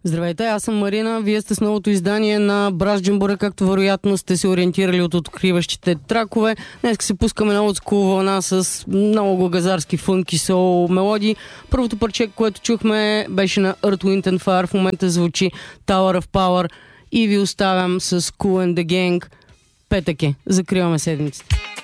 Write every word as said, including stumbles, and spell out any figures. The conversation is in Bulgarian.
Здравейте, аз съм Марина. Вие сте с новото издание на Бражджимбора, както вероятно сте се ориентирали от откриващите тракове. Днес се пускаме на олдскул вълна с много газарски фънки сол мелодии. Първото парче, което чухме, беше на Earth, Wind and Fire. В момента звучи Tower of Power и ви оставям с Kool and the Gang. Петък е. Закриваме седмицата.